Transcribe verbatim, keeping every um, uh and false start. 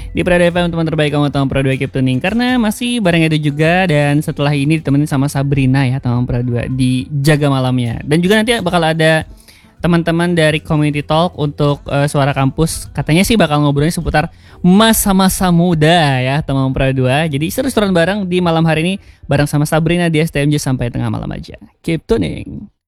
Di Prado F M, teman terbaik kamu teman Pro dua Keep Tuning. Karena masih bareng Edo juga. Dan setelah ini ditemenin sama Sabrina ya, teman Pro dua di Jaga Malamnya. Dan juga nanti bakal ada teman-teman dari Community Talk untuk uh, Suara Kampus. Katanya sih bakal ngobrolin seputar masa-masa muda ya, teman Pro dua. Jadi seru-seruan bareng di malam hari ini bareng sama Sabrina di S T M J sampai tengah malam aja. Keep tuning.